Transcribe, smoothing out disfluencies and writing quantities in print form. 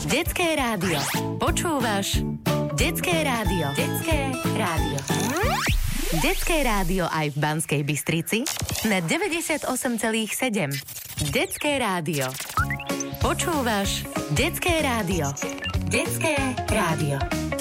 Detské rádio. Počúvaš? Detské rádio. Detské rádio. Detské rádio aj v Banskej Bystrici na 98,7. Detské rádio. Počúvaš? Detské rádio. Detské rádio.